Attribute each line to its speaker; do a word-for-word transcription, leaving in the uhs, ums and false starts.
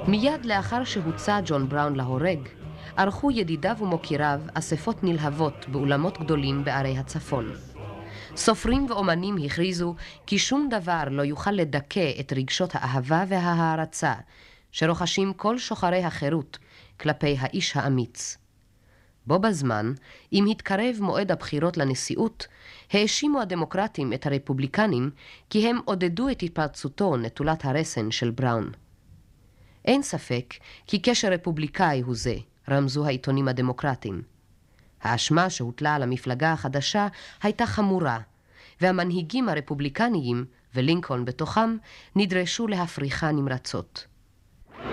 Speaker 1: מיד לאחר שהוצא ג'ון בראון להורג, ערכו ידידיו ומוקיריו אספות נלהבות באולמות גדולים בערי הצפון. סופרים ואומנים הכריזו כי שום דבר לא יוכל לדכא את רגשות האהבה וההערצה שרוחשים כל שוחרי החירות כלפי האיש האמיץ. בו בזמן, אם התקרב מועד הבחירות לנשיאות, האשימו הדמוקרטים את הרפובליקנים כי הם עודדו את התפרצותו נטולת הרסן של בראון. אין ספק כי קשר רפובליקאי הוא זה, רמזו העיתונים הדמוקרטיים. האשמה שהוטלה על המפלגה החדשה הייתה חמורה, והמנהיגים הרפובליקניים, ולינקולן בתוכם, נדרשו להפריחה נמרצות.